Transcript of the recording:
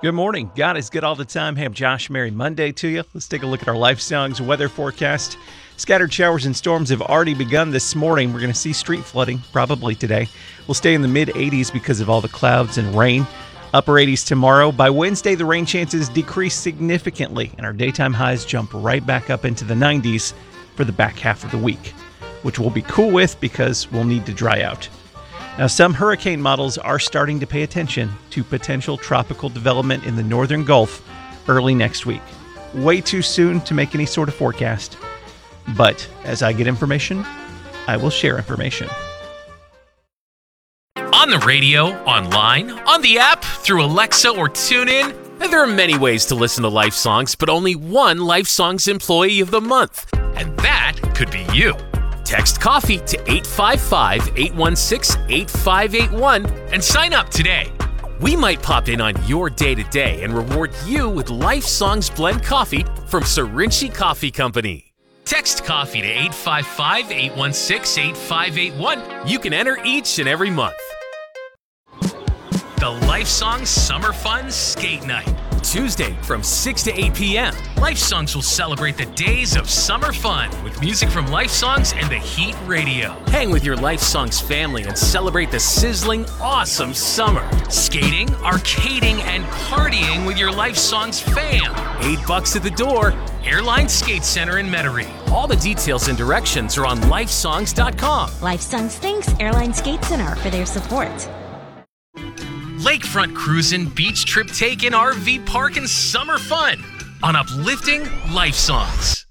Good morning. God is good all the time. Hey, I'm Josh. Merry Monday to you. Let's take a look at our Life Songs weather forecast. Scattered showers and storms have already begun this morning. We're going to see street flooding probably today. We'll stay in the mid-80s because of all the clouds and rain. Upper 80s tomorrow. By Wednesday, the rain chances decrease significantly, and our daytime highs jump right back up into the 90s for the back half of the week, which we'll be cool with because we'll need to dry out. Now, some hurricane models are starting to pay attention to potential tropical development in the northern Gulf early next week. Way too soon to make any sort of forecast, but as I get information, I will share information. On the radio, online, on the app, through Alexa or TuneIn, and there are many ways to listen to Life Songs, but only one Life Songs Employee of the Month, and that could be you. Text COFFEE to 855-816-8581 and sign up today. We might pop in on your day-to-day and reward you with Life Songs Blend Coffee from Serinci Coffee Company. Text COFFEE to 855-816-8581. You can enter each and every month. The Life Songs Summer Fun Skate Night. Tuesday from 6 to 8 p.m. Life Songs will celebrate the days of summer fun with music from Life Songs and the Heat Radio. Hang with your Life Songs family and celebrate the sizzling, awesome summer. Skating, arcading, and partying with your Life Songs fam. $8 at the door. Airline Skate Center in Metairie. All the details and directions are on lifesongs.com. Life Songs thanks Airline Skate Center for their support. Lakefront cruising, beach trip taking, RV park, and summer fun on uplifting Life Songs.